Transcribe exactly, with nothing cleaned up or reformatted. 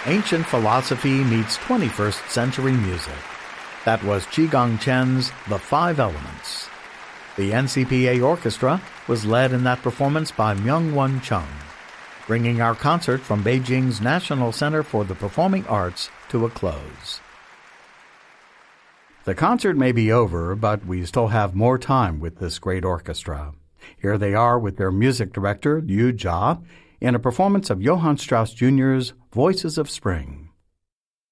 Ancient Philosophy Meets twenty-first Century Music. That was Qigong Chen's The Five Elements. The N C P A Orchestra was led in that performance by Myung-Won Chung, bringing our concert from Beijing's National Center for the Performing Arts to a close. The concert may be over, but we still have more time with this great orchestra. Here they are with their music director, Liu Jia, in a performance of Johann Strauss Junior's Voices of Spring.